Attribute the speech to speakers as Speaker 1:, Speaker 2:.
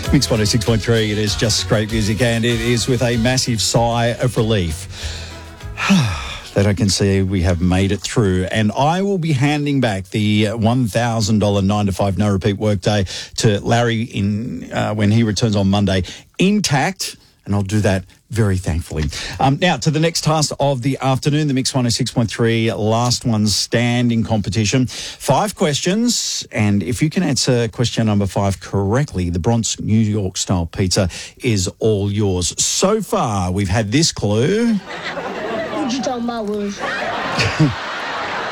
Speaker 1: Mix 106.3, it is just great music, and it is with a massive sigh of relief that I can see we have made it through. And I will be handing back the $1,000 9 to 5 no repeat workday to Larry when he returns on Monday intact, and I'll do that very thankfully. Now, to the next task of the afternoon, the Mix 106.3 last one standing competition. 5 questions, and if you can answer question number 5 correctly, the Bronx New York style pizza is all yours. So far, we've had this clue.
Speaker 2: What you talking about, Willis?